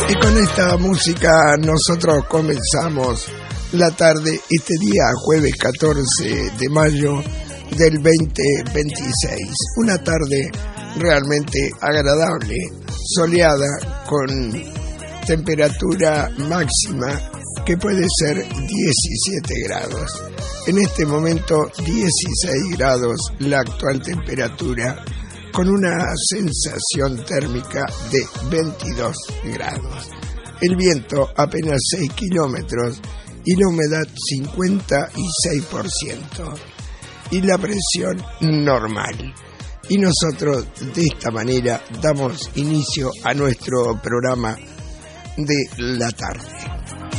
Y con esta música nosotros comenzamos la tarde, este día jueves 14 de mayo del 2026. Una tarde realmente agradable, soleada, con temperatura máxima que puede ser 17 grados. En este momento 16 grados la actual temperatura, con una sensación térmica de 22 grados. El viento apenas 6 kilómetros y la humedad 56%. Y la presión normal. Y nosotros de esta manera damos inicio a nuestro programa de la tarde.